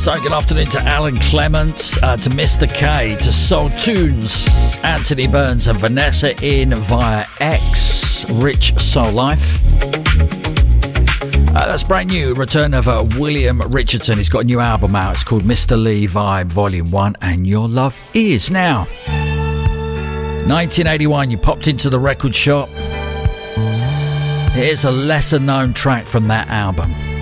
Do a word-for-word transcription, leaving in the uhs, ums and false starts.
So good afternoon to Alan Clements, uh, to Mister K, to Soul Tunes, Anthony Burns and Vanessa in via X, Rich Soul Life. Uh, that's brand new, return of uh, William Richardson. He's got a new album out. It's called Mister Lee Vibe Volume one, and Your Love Is. Now, nineteen eighty-one, you popped into the record shop. Here's a lesser known track from that album.